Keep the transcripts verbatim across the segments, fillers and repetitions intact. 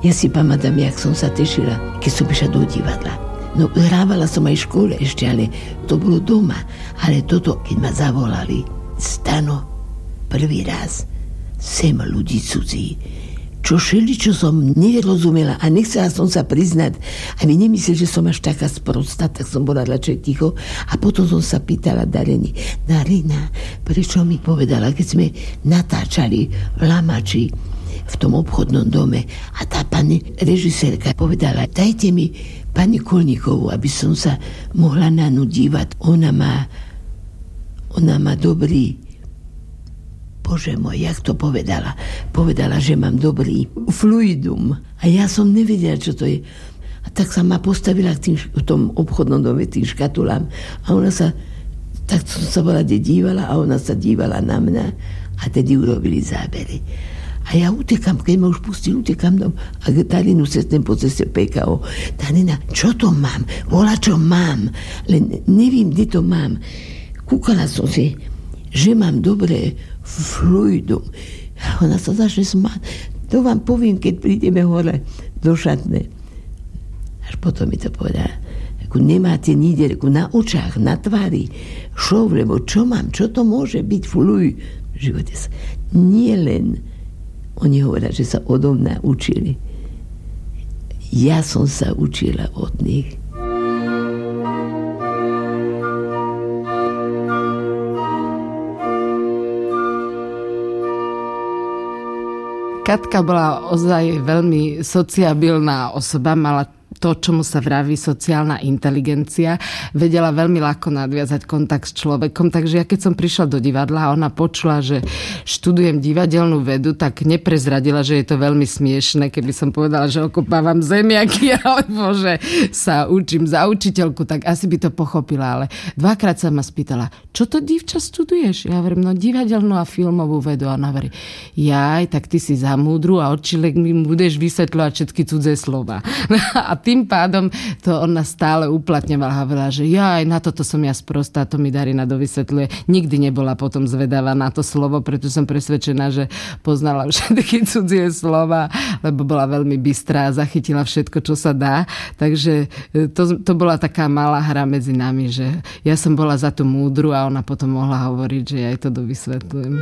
Ja si pamätám, jak som sa tešila, keď som išla do divadla. No, hrávala som aj v škole ešte, ale to bolo doma. Ale toto, keď ma zavolali, Stano, prvý raz, sem ľudí cudzí. Čo šeli, čo som nerozumela a nechcela som sa priznať. A mi nemyslel, že som až taká sprostá, tak som bola radšej ticho. A potom som sa pýtala Dariny, Darina, prečo mi povedala, keď sme natáčali v Lamači, v tom obchodnom dome, a tá pani režisérka povedala, dajte mi pani Kolníkovú, aby som sa mohla na ňu dívať. Ona má, ona má dobrý, Bože môj, jak to povedala? Povedala, že mám dobrý fluidum. A ja som nevedela, čo to je. A tak sa ma postavila k tým, v tom obchodnom dome tým škatulám. A ona sa, tak som sa bola dívala a ona sa dívala na mňa a tedy urobili zábery. A ja utekám, keď ma už pustil, utekám dom a Darinu cestem po ceste pé ká ó. Darina, čo to mám? Volá, čo mám. Len neviem, kde to mám. Kúkala som si, že mám dobré fluidum. A ona sa začne smáť. To vám poviem, keď prídeme hore do šatne. Až potom mi to povedala. Ako nemáte nikde, ako na očách, na tvári šov, lebo čo mám? Čo to môže byť fluid v živote? Nie len oni hovoria, že sa odo mňa učili. Ja som sa učila od nich. Katka bola ozaj veľmi sociabilná osoba, mala to, čomu sa vraví sociálna inteligencia. Vedela veľmi ľahko nadviazať kontakt s človekom, takže ja keď som prišla do divadla a ona počula, že študujem divadelnú vedu, tak neprezradila, že je to veľmi smiešne, keby som povedala, že okopávam zemiaky, alebo že sa učím za učiteľku, tak asi by to pochopila, ale dvakrát sa ma spýtala, čo to divča studuješ? Ja hovorím, no divadelnú a filmovú vedu. A ona hovorí, jaj, tak ty si za múdru a odčilek mi budeš vysvetľovať všetky cudzé slova. A tým pádom to ona stále uplatňovala. Hovorila, že jaj, na toto som ja sprostá, to mi Darina dovysvetľuje. Nikdy nebola potom zvedavá na to slovo, preto som presvedčená, že poznala všetky cudzie slova, lebo bola veľmi bystrá a zachytila všetko, čo sa dá. Takže to, to bola taká malá hra medzi nami, že ja som bola za tú múdru a ona potom mohla hovoriť, že ja jej to dovysvetľujem.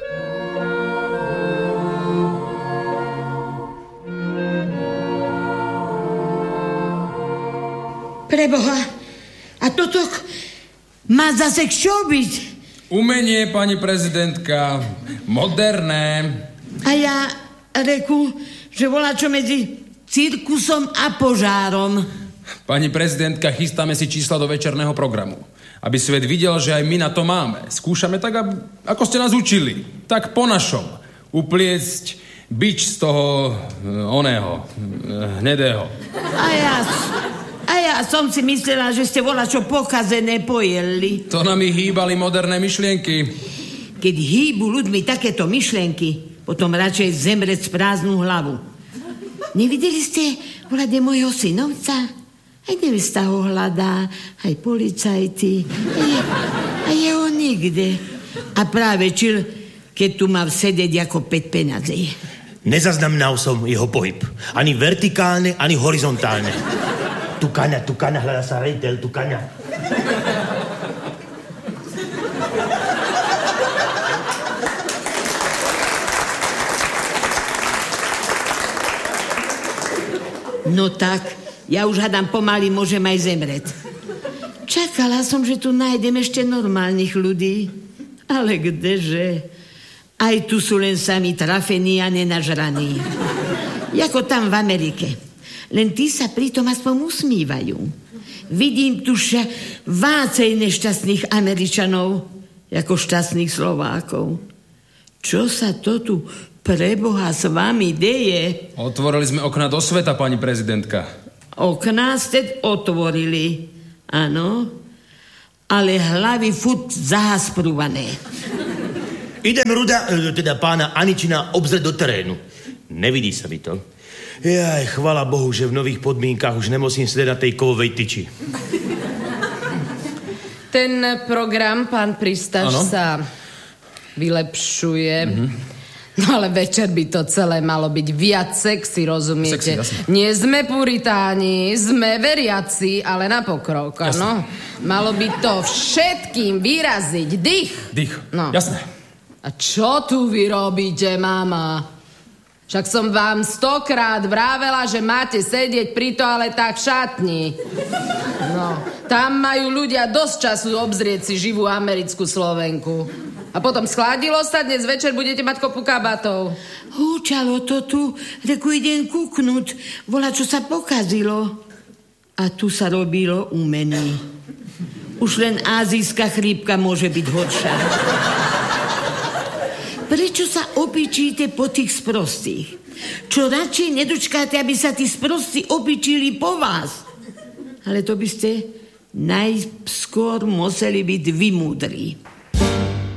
Preboha, a toto má zase čo byť? Umenie, pani prezidentka, moderné. A ja reku, že volá čo medzi cirkusom a požárom. Pani prezidentka, chystáme si čísla do večerného programu. Aby svet videl, že aj my na to máme. Skúšame tak, ako ste nás učili. Tak po našom. Upliecť bič z toho oného, hnedého. A ja... A ja som si myslela, že ste volá čo pokazené pojedli. To nami hýbali moderné myšlienky. Keď hýbu ľuďmi takéto myšlienky, potom radšej zemrieť prázdnu hlavu. Nevideli ste volade mojho synovca? Aj nevesta ho hľadá, aj policajti. A je, a je ho nikde. A práve čil, keď tu má sedieť ako päť peňazí. Nezaznamenal som jeho pohyb. Ani vertikálne, ani horizontálne. Tu kaňa, tu kaňa, hľadá sa rejiteľ, tu kaňa. No tak, ja už hádam pomaly, môžem aj zemreť. Čakala som, že tu nájdem ešte normálnych ľudí. Ale kdeže? Aj tu sú len sami trafení a nenažraní. Jako tam v Amerike. Len tí sa pritom aspoň usmívajú. Vidím tu ša vácej nešťastných Američanov ako šťastných Slovákov. Čo sa to tu preboha s vami deje? Otvorili sme okná do sveta, pani prezidentka. Okná ste otvorili, áno, ale hlavy furt zahasprúvané. Idem Ruda, teda pána Aničina, obzrieť do terénu. Nevidí sa mi to. Jaj, chvala Bohu, že v nových podmienkach už nemusím sedieť na tej kovovej tyči. Ten program, pán Pristaš, ano? Sa vylepšuje. Mm-hmm. No ale večer by to celé malo byť viac sexy, rozumiete? Sexy, Nie sme puritáni, sme veriaci, ale na pokrok, no. Malo by to všetkým vyraziť dých. Dých, no. Jasné. A čo tu vy robíte, mama? Však som vám stokrát vrávela, že máte sedieť pri toaletách v šatni. No, tam majú ľudia dosť času obzrieť si živú americkú Slovenku. A potom schladilo sa, dnes večer budete mať kopu kabátov. Húčalo to tu, reku idem kúknúť. Volá, čo sa pokazilo. A tu sa robilo umení. Už len azijská chrípka môže byť horšia. Prečo sa opičíte po tých sprostých? Čo radšej nedočkáte, aby sa tí sprostí opičili po vás? Ale to by ste najskôr museli byť vy múdri.